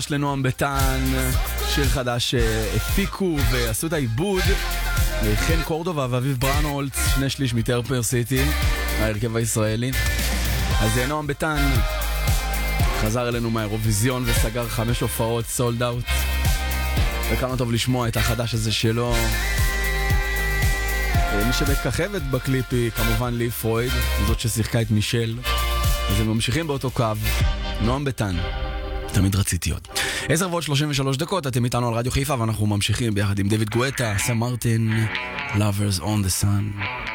יש לנועם ביטן, שיר חדש שהפיקו ועשו את העיבוד חן קורדובה ואביב ברנהולץ, 2/3 מטרפר סיטי, ההרכב הישראלי. אז נועם ביטן חזר אלינו מהאירוויזיון וסגר 5 הופעות סולד אאוט, וכמה טוב לשמוע את החדש הזה שלו. מי שמככבת בקליפ היא כמובן לי פרויד, זאת ששיחקה את מישל. אז הם ממשיכים באותו קו, נועם ביטן, תמיד רציתי עוד. 10:33, אתם איתנו על רדיו חיפה, ואנחנו ממשיכים ביחד עם דויד גואטה, סם מרטין, Lovers on the Sun.